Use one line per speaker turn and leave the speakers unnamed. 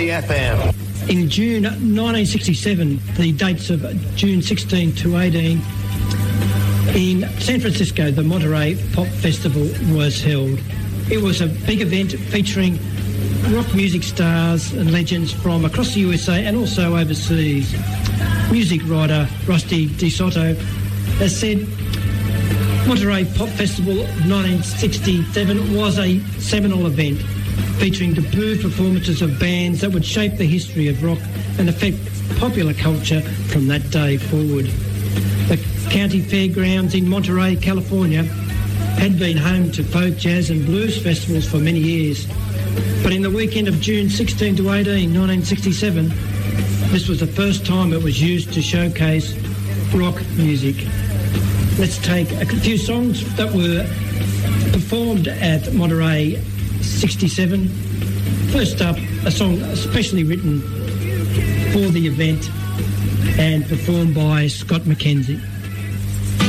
Raleigh FM.
In June 1967, the dates of June 16 to 18, in San Francisco, the Monterey Pop Festival was held. It was a big event featuring rock music stars and legends from across the USA and also overseas. Music writer Rusty DeSoto has said Monterey Pop Festival 1967 was a seminal event featuring debut performances of bands that would shape the history of rock and affect popular culture from that day forward. The county fairgrounds in Monterey, California, had been home to folk, jazz and blues festivals for many years. But in the weekend of June 16 to 18, 1967, this was the first time it was used to showcase rock music. Let's take a few songs that were performed at Monterey 67. First up, a song especially written for the event and performed by Scott McKenzie.